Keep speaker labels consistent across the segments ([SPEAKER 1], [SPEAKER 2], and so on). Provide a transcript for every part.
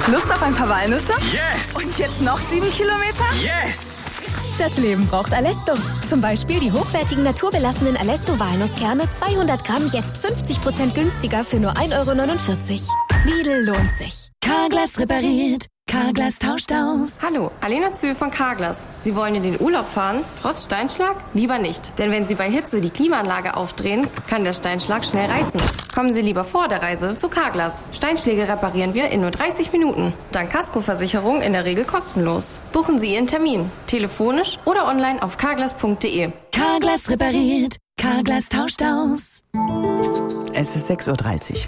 [SPEAKER 1] Lust auf ein paar Walnüsse?
[SPEAKER 2] Yes!
[SPEAKER 1] Und jetzt noch 7 Kilometer?
[SPEAKER 2] Yes!
[SPEAKER 3] Das Leben braucht Alesto. Zum Beispiel die hochwertigen naturbelassenen Alesto-Walnusskerne 200 Gramm jetzt 50% günstiger für nur 1,49 €. Lidl lohnt sich.
[SPEAKER 4] Carglass repariert. Carglass tauscht aus.
[SPEAKER 5] Hallo, Alena Zühl von Carglass. Sie wollen in den Urlaub fahren, trotz Steinschlag? Lieber nicht. Denn wenn Sie bei Hitze die Klimaanlage aufdrehen, kann der Steinschlag schnell reißen. Kommen Sie lieber vor der Reise zu Carglass. Steinschläge reparieren wir in nur 30 Minuten. Dank Kaskoversicherung in der Regel kostenlos. Buchen Sie Ihren Termin. Telefonisch oder online auf carglass.de.
[SPEAKER 4] Carglass repariert. Carglass tauscht aus.
[SPEAKER 6] Es ist 6:30 Uhr.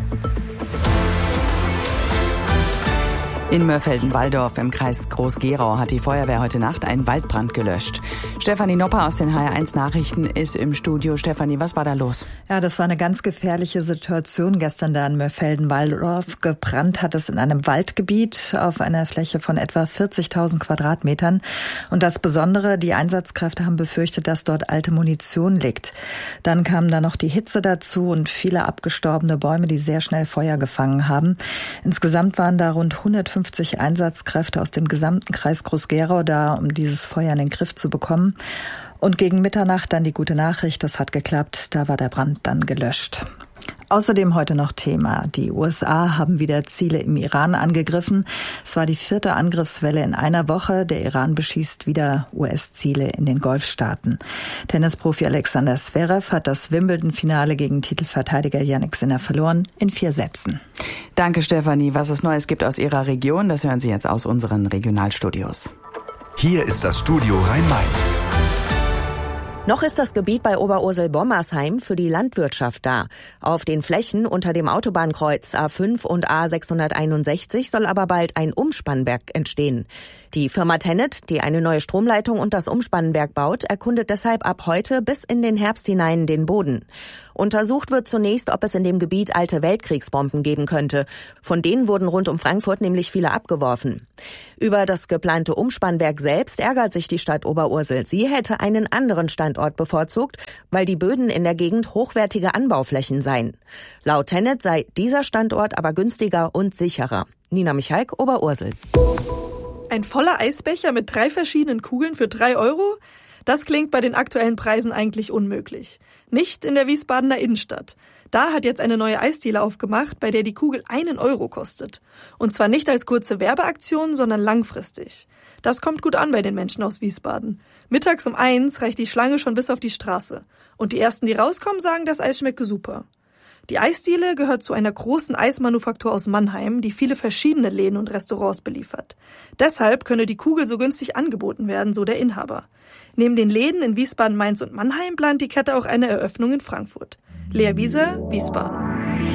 [SPEAKER 6] In Mörfelden-Walldorf im Kreis Groß-Gerau hat die Feuerwehr heute Nacht einen Waldbrand gelöscht. Stefanie Nopper aus den HR1 Nachrichten ist im Studio. Stefanie, was war da los?
[SPEAKER 7] Ja, das war eine ganz gefährliche Situation gestern da in Mörfelden-Walldorf. Gebrannt hat es in einem Waldgebiet auf einer Fläche von etwa 40.000 Quadratmetern. Und das Besondere, die Einsatzkräfte haben befürchtet, dass dort alte Munition liegt. Dann kam da noch die Hitze dazu und viele abgestorbene Bäume, die sehr schnell Feuer gefangen haben. Insgesamt waren da rund 150 Einsatzkräfte aus dem gesamten Kreis Groß-Gerau da, um dieses Feuer in den Griff zu bekommen. Und gegen Mitternacht dann die gute Nachricht, das hat geklappt, da war der Brand dann gelöscht. Außerdem heute noch Thema. Die USA haben wieder Ziele im Iran angegriffen. Es war die 4. Angriffswelle in einer Woche. Der Iran beschießt wieder US-Ziele in den Golfstaaten. Tennisprofi Alexander Zverev hat das Wimbledon-Finale gegen Titelverteidiger Jannik Sinner verloren in 4 Sätzen.
[SPEAKER 6] Danke, Stefanie. Was es Neues gibt aus Ihrer Region, das hören Sie jetzt aus unseren Regionalstudios.
[SPEAKER 8] Hier ist das Studio Rhein-Main.
[SPEAKER 9] Noch ist das Gebiet bei Oberursel-Bommersheim für die Landwirtschaft da. Auf den Flächen unter dem Autobahnkreuz A5 und A661 soll aber bald ein Umspannwerk entstehen. Die Firma Tennet, die eine neue Stromleitung und das Umspannwerk baut, erkundet deshalb ab heute bis in den Herbst hinein den Boden. Untersucht wird zunächst, ob es in dem Gebiet alte Weltkriegsbomben geben könnte. Von denen wurden rund um Frankfurt nämlich viele abgeworfen. Über das geplante Umspannwerk selbst ärgert sich die Stadt Oberursel. Sie hätte einen anderen Standort bevorzugt, weil die Böden in der Gegend hochwertige Anbauflächen seien. Laut Tennet sei dieser Standort aber günstiger und sicherer. Nina Michalk, Oberursel.
[SPEAKER 10] Ein voller Eisbecher mit 3 verschiedenen Kugeln für 3 €? Das klingt bei den aktuellen Preisen eigentlich unmöglich. Nicht in der Wiesbadener Innenstadt. Da hat jetzt eine neue Eisdiele aufgemacht, bei der die Kugel 1 € kostet. Und zwar nicht als kurze Werbeaktion, sondern langfristig. Das kommt gut an bei den Menschen aus Wiesbaden. Mittags um 1 reicht die Schlange schon bis auf die Straße. Und die Ersten, die rauskommen, sagen, das Eis schmecke super. Die Eisdiele gehört zu einer großen Eismanufaktur aus Mannheim, die viele verschiedene Läden und Restaurants beliefert. Deshalb könne die Kugel so günstig angeboten werden, so der Inhaber. Neben den Läden in Wiesbaden, Mainz und Mannheim plant die Kette auch eine Eröffnung in Frankfurt. Lea Wieser, Wiesbaden.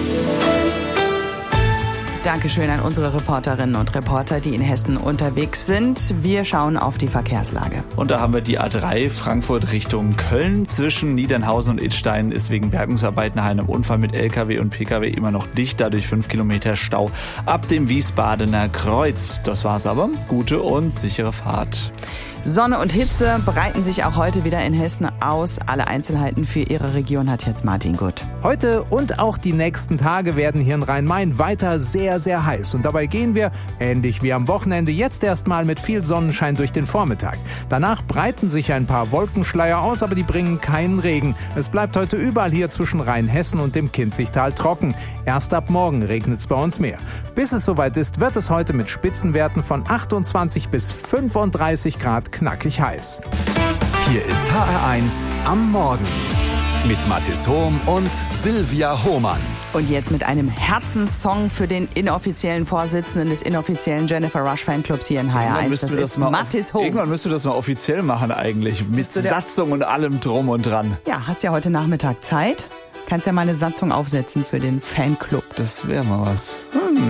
[SPEAKER 6] Dankeschön an unsere Reporterinnen und Reporter, die in Hessen unterwegs sind. Wir schauen auf die Verkehrslage.
[SPEAKER 11] Und da haben wir die A3 Frankfurt Richtung Köln. Zwischen Niedernhausen und Idstein ist wegen Bergungsarbeiten nach einem Unfall mit LKW und PKW immer noch dicht. Dadurch 5 Kilometer Stau ab dem Wiesbadener Kreuz. Das war's aber. Gute und sichere Fahrt.
[SPEAKER 6] Sonne und Hitze breiten sich auch heute wieder in Hessen aus. Alle Einzelheiten für Ihre Region hat jetzt Martin Gutt.
[SPEAKER 12] Heute und auch die nächsten Tage werden hier in Rhein-Main weiter sehr, sehr heiß. Und dabei gehen wir, ähnlich wie am Wochenende, jetzt erstmal mit viel Sonnenschein durch den Vormittag. Danach breiten sich ein paar Wolkenschleier aus, aber die bringen keinen Regen. Es bleibt heute überall hier zwischen Rheinhessen und dem Kinzigtal trocken. Erst ab morgen regnet es bei uns mehr. Bis es soweit ist, wird es heute mit Spitzenwerten von 28 bis 35 Grad knackig heiß.
[SPEAKER 8] Hier ist HR1 am Morgen mit Mathis Hohm und Silvia Hohmann.
[SPEAKER 6] Und jetzt mit einem Herzenssong für den inoffiziellen Vorsitzenden des inoffiziellen Jennifer Rush Fanclubs hier in HR1. Das ist Mathis Hohm.
[SPEAKER 11] Irgendwann müsst du das mal offiziell machen eigentlich. Mit Satzung und allem drum und dran.
[SPEAKER 6] Ja, hast ja heute Nachmittag Zeit. Kannst ja mal eine Satzung aufsetzen für den Fanclub.
[SPEAKER 11] Das wäre mal was.